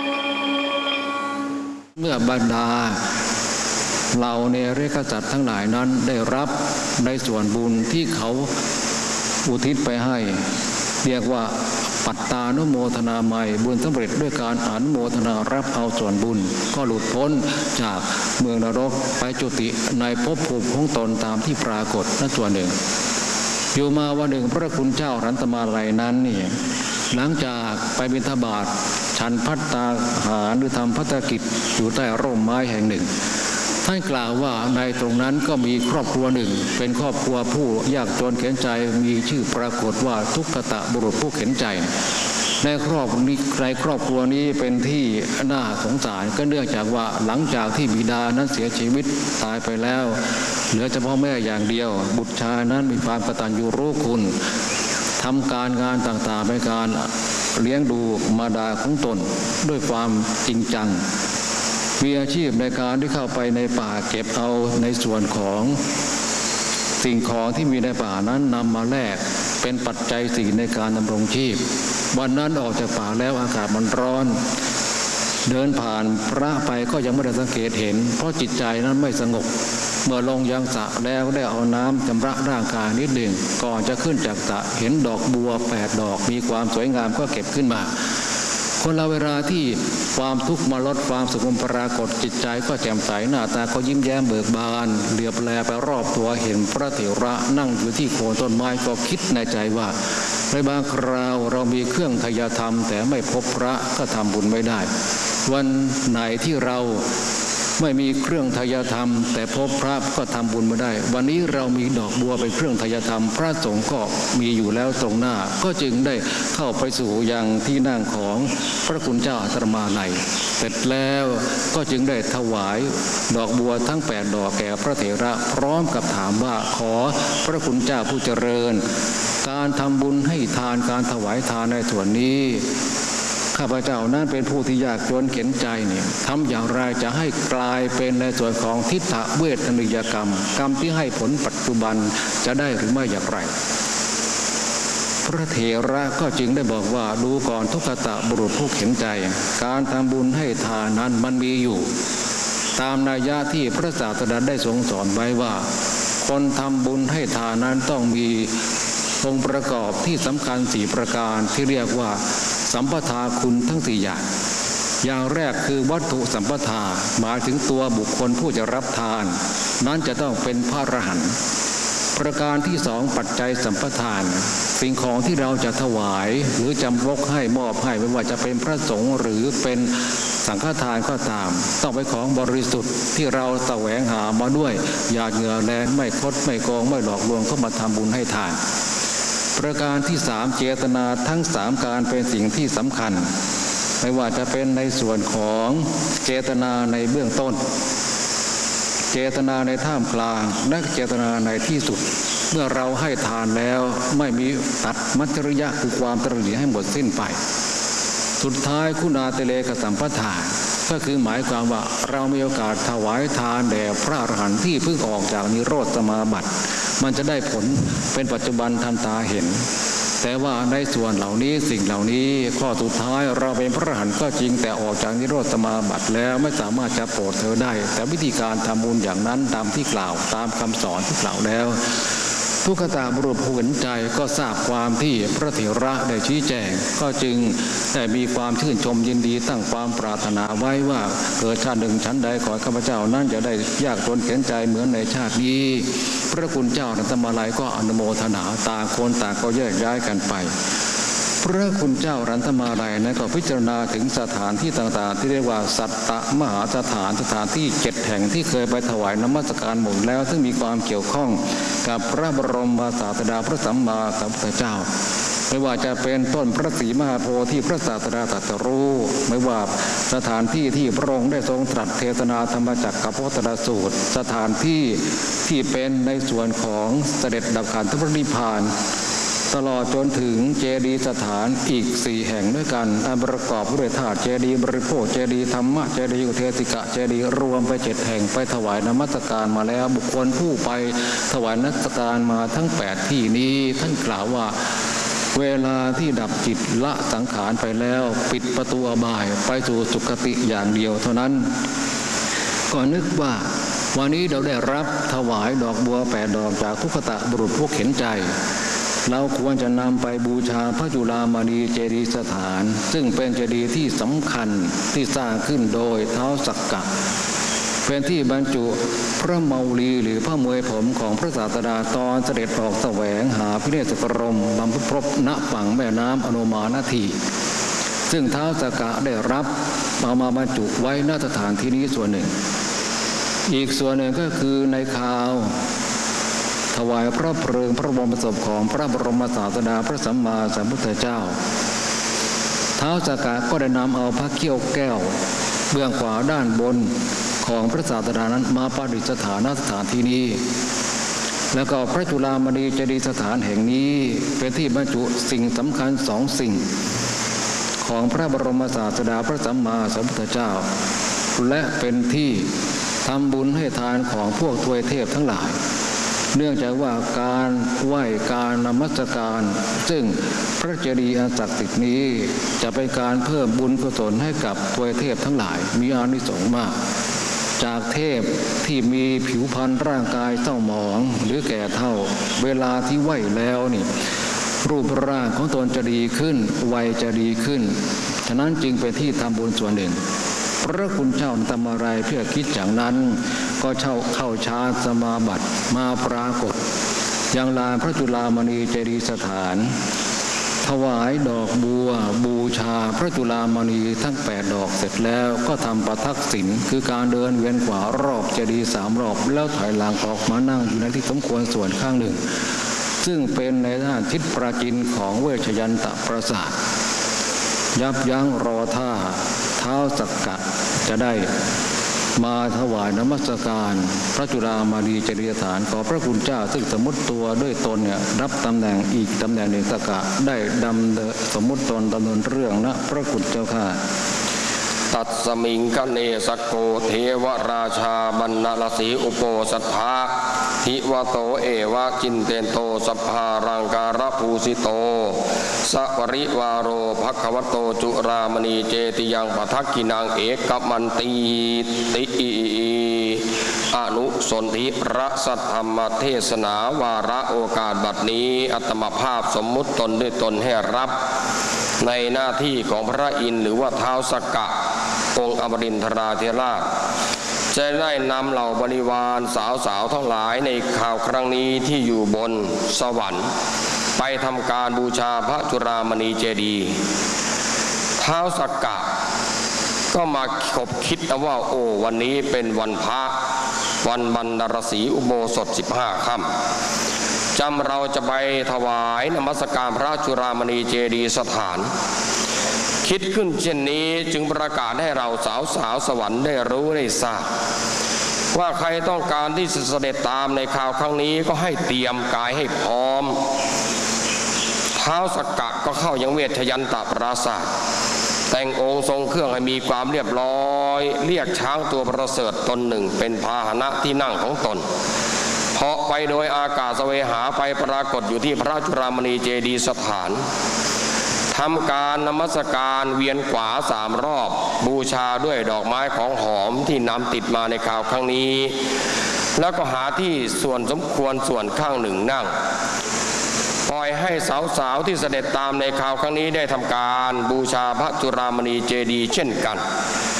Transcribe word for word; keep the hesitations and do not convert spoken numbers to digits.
เมื่อบรรดาเราเนรกษัตริย์ทั้งหลายนั้นได้รับในส่วนบุญที่เขาอุทิศไปให้เรียกว่าปัตตานุโมทนาใหม่บุญสำเร็จด้วยการอนุโมทนารับเอาส่วนบุญก็หลุดพ้นจากเมืองนรกไปจุติในภพภูมิของตนตามที่ปรากฏนั่นส่วนหนึ่งอยู่มาวันหนึ่งพระคุณเจ้ารัตมาลัยนั้นนี่หลังจากไปบิณฑบาตฉันภัตตาหารหรือทำภัตตกิจอยู่ใต้ร่มไม้แห่งหนึ่งท่านกล่าวว่าในตรงนั้นก็มีครอบครัวหนึ่งเป็นครอบครัวผู้ยากจนเข็ญใจมีชื่อปรากฏว่าทุกขตะบุรุษผู้เข็ญใจในครอบนี้ในครอบครัวนี้เป็นที่น่าสงสารก็เนื่องจากว่าหลังจากที่บิดานั้นเสียชีวิตตายไปแล้วเหลือเฉพาะแม่อย่างเดียวบุตรชายนั้นมีความกตัญญูรู้คุณทำการงานต่างๆในการเลี้ยงดูมารดาของตนด้วยความจริงจังมีอาชีพในการที่เข้าไปในป่าเก็บเอาในส่วนของสิ่งของที่มีในป่านั้นนำมาแลกเป็นปัจจัยสี่ในการดำรงชีพวันนั้นออกจากป่าแล้วอากาศมันร้อนเดินผ่านพระไปก็ยังไม่ได้สังเกตเห็นเพราะจิตใจนั้นไม่สงบเมื่อลงยังสระแล้วได้เอาน้ำชำระร่างกายนิดหนึ่งก่อนจะขึ้นจากสระเห็นดอกบัวแปดดอกมีความสวยงามก็เก็บขึ้นมาคนเราเวลาที่ความทุกข์มาลดความสุขมันปรากฏจิตใจก็แจ่มใสหน้าตาก็ยิ้มแย้มเบิกบานเหลียวแลไปรอบตัวเห็นพระเถระนั่งอยู่ที่โคนต้นไม้ก็คิดในใจว่าในบางคราวเรามีเครื่องทายธรรมแต่ไม่พบพระก็ทำบุญไม่ได้วันไหนที่เราไม่มีเครื่องทายธรรมแต่พบพระก็ทำบุญไม่ได้วันนี้เรามีดอกบัวเป็นเครื่องทายธรรมพระสงฆ์ก็มีอยู่แล้วตรงหน้าก็จึงได้เข้าไปสู่ยังที่นั่งของพระคุณเจ้าอัตมาลัยเสร็จแล้วก็จึงได้ถวายดอกบัวทั้งแปดดอกแก่พระเถระพร้อมกับถามว่าขอพระคุณเจ้าผู้เจริญการทำบุญให้ทานการถวายทานในส่วนนี้ข้าพเจ้านั้นเป็นผู้ที่ยากจนเข็ญใจเนี่ยทำอย่างไรจะให้กลายเป็นในส่วนของทิฏฐเวทนิยกรรมกรรมที่ให้ผลปัจจุบันจะได้หรือไม่อย่างไรพระเถระก็จึงได้บอกว่าดูก่อนทุกขตะบุรุษผู้เข็ญใจการทำบุญให้ทานนั้นมันมีอยู่ตามนัยยะที่พระศาสดาได้ทรงสอนไว้ว่าคนทำบุญให้ทานนั้นต้องมีองค์ประกอบที่สำคัญสี่ประการที่เรียกว่าสัมปทาคุณทั้งสี่อย่างอย่างแรกคือวัตถุสัมปทาหมายถึงตัวบุคคลผู้จะรับทานนั้นจะต้องเป็นพระอรหันต์ประการที่สองปัจจัยสัมปทานสิ่งของที่เราจะถวายหรือจำรกให้มอบให้ไม่ว่าจะเป็นพระสงฆ์หรือเป็นสังฆทานก็ตามต้องเป็นของบริสุทธิ์ที่เราแสวงหามาด้วยหยาดเหงื่อแรงไม่คดไม่โกงไม่หลอกลวงเข้ามาทำบุญให้ทานประการที่สามเจตนาทั้งสามการเป็นสิ่งที่สำคัญไม่ว่าจะเป็นในส่วนของเจตนาในเบื้องต้นเจตนาในท่ามกลางและเจตนาในที่สุดเมื่อเราให้ทานแล้วไม่มีตัดมัจฉริยะคือความตระหนี่ให้หมดสิ้นไปสุดท้ายคุณาเตเลกสัมปทานก็คือหมายความว่าเรามีโอกาสถวายทานแด่พระอรหันต์ที่เพิ่งออกจากนิโรธสมาบัติมันจะได้ผลเป็นปัจจุบันทันตาเห็นแต่ว่าในส่วนเหล่านี้สิ่งเหล่านี้ข้อสุดท้ายเราเป็นพระอรหันต์ก็จริงแต่ออกจากนิโรธสมาบัติแล้วไม่สามารถจะโปรดเธอได้แต่วิธีการทำบุญอย่างนั้นตามที่กล่าวตามคำสอนที่กล่าวแล้วทุกขตาบุรุษผู้เห็นใจก็ทราบความที่พระเถระได้ชี้แจงก็จึงได้มีความชื่นชมยินดีตั้งความปรารถนาไว้ว่าเกิดชาติหนึ่งชั้นใดขอข้าพเจ้านั้นจะได้ยากจนเข็ญใจเหมือนในชาตินี้พระคุณเจ้ารัตมาลัยก็อนุโมทนาต่างคนต่างก็แยกย้ายกันไปพระคุณเจ้ารัตมาลัยนั้นก็พิจารณาถึงสถานที่ต่างๆที่เรียกว่าสัตตมหาสถานสถานที่เจ็ดแห่งที่เคยไปถวายนมัสการหมดแล้วซึ่งมีความเกี่ยวข้องกับพระบรมศาสดาพระสัมมาสัมพุทธเจ้าไม่ว่าจะเป็นต้นพระศรีมหาโพธิ์ที่พระศาสดาตรัสรู้ไม่ว่าสถานที่ที่พระองค์ได้ทรงตรัสเทศนาธรรมจักรกับพระตรสูตรสถานที่ที่เป็นในส่วนของเสด็จดับขันธปรินิพพานตลอดจนถึงเจดีย์สถานอีกสี่แห่งด้วยกันอันประกอบด้วยธาตุเจดีย์บริโภคเจดีย์ธรรมะเจดีย์อุเทสิกะเจดีย์รวมไปเจ็ดแห่งไปถวายนมัสการมาแล้วบุคคลผู้ไปถวายนมัสการมาทั้งแปดที่นี้ท่านกล่าวว่าเวลาที่ดับจิตละสังขารไปแล้วปิดประตูอบายไปสู่สุคติอย่างเดียวเท่านั้นก็นึกว่าวันนี้เราได้รับถวายดอกบัวแปดดอกจากทุกขตะบุรุษผู้เข็นใจเราควรจะนำไปบูชาพระจุฬามณีเจดีย์สถานซึ่งเป็นเจดีย์ที่สำคัญที่สร้างขึ้นโดยท้าวสักกะเป็นที่บรรจุพระเมาลีหรือพระมวยผมของพระศาสดาตอนเสด็จออกแสวงหาพิเนศกรมบำเพ็ญพรตณฝั่งแม่น้ำอโนมานาทีซึ่งท้าวสักกะได้รับเอามาบรรจุไว้ณสถานที่นี้ส่วนหนึ่งอีกส่วนหนึ่งก็คือในข่าวถวายพระเพลิงพระบรมศพของพระบรมศาสดาพระสัมมาสัมพุทธเจ้าท้าวสักกะก็ได้นำเอาพระเขี้ยวแก้วเบื้องขวาด้านบนของพระศาสดานั้นมาประดิษฐานณสถานที่นี้แล้วก็พระจุฬามณีเจดีย์สถานแห่งนี้เป็นที่บรรจุสิ่งสำคัญสองสิ่งของพระบรมศาสดาพระสัมมาสัมพุทธเจ้าและเป็นที่ทำบุญให้ทานของพวกทวยเทพทั้งหลายเนื่องจากว่าการไหว้การนมัสการซึ่งพระเจดีย์อันศักดิ์สิทธิ์นี้จะเป็นการเพิ่มบุญกุศลให้กับทวยเทพทั้งหลายมีอานิสงส์มากจากเทพที่มีผิวพรรณร่างกายเศร้าหมองหรือแก่เฒ่าเวลาที่ไหว้แล้วนี่รูปร่างของตนจะดีขึ้นวัยจะดีขึ้นฉะนั้นจึงเป็นที่ทำบุญส่วนหนึ่งพระคุณเจ้าทำอะไรเพื่อคิดอย่างนั้นก็เช่าเข้าฌานสมาบัติมาปรากฏยังลานพระจุฬามณีเจดีย์สถานถวายดอกบัวบูชาพระจุฬามณีทั้งแปดดอกเสร็จแล้วก็ทำประทักษิณคือการเดินเวียนขวารอบเจดีย์สามรอบแล้วถอยหลังออกมานั่งอยู่ในที่สมควรส่วนข้างหนึ่งซึ่งเป็นในด้านทิศปราจีนของเวชยันตปราสาทยับยั้งรอท่าท้าวสักกะจะได้มาถวายนมัสการพระจุฬามณีเจดีย์สถานขอพระคุณเจ้าซึ่งสมมติตัวด้วยตนเนี่ยรับตำแหน่งอีกตำแหน่งหนึ่งสักกะได้ดำสมมติตนดำเนินเรื่องนะพระคุณเจ้าค่ะตัดสมิงคเนสโกเทวราชาบรรณลสีอุโปสัทธาหิวโตเอวะจินเตนโตสัพพารังการภูสิโตสัปริวาโรภควโตจุรามณีเจติยังปทักกินังเอกมันตีติอนุสนธิพระสัทธรรมเทศนาวาระโอกาสบัดนี้อัตมภาพสมมุติตนด้วยตนให้รับในหน้าที่ของพระอินทร์หรือว่าท้าวสักกะองค์อมรินทราธิราชจะได้นำเหล่าบริวารสาวๆทั้งหลายในข่าวครั้งนี้ที่อยู่บนสวรรค์ไปทำการบูชาพระจุฬามณีเจดีย์ท้าวสักกะก็มาคบคิดว่าโอ้วันนี้เป็นวันพระวันบรรณรสีอุโบสถสิบห้าค่ำจำเราจะไปถวายนมัสการพระจุฬามณีเจดีย์สถานคิดขึ้นเช่นนี้จึงประกาศให้เราสาวสาวสวรรค์ได้รู้ได้ทราบว่าใครต้องการที่จะเสด็จตามในข่าวครั้งนี้ก็ให้เตรียมกายให้พร้อมท้าวสักกะก็เข้ายังเวชยันตปราสาทแต่งองค์ทรงเครื่องให้มีความเรียบร้อยเรียกช้างตัวประเสริฐตนหนึ่งเป็นพาหนะที่นั่งของตนเพาะไปโดยอากาศเสวหาไปปรากฏอยู่ที่พระจุฬามณีเจดีย์สถานทำการนมัสการเวียนขวาสามรอบบูชาด้วยดอกไม้ของหอมที่นำติดมาในข่าวครั้งนี้แล้วก็หาที่ส่วนสมควรส่วนข้างหนึ่งนั่งปล่อยให้สาวๆที่เสด็จตามในข่าวครั้งนี้ได้ทำการบูชาพระจุฬามณีเจดีย์เช่นกัน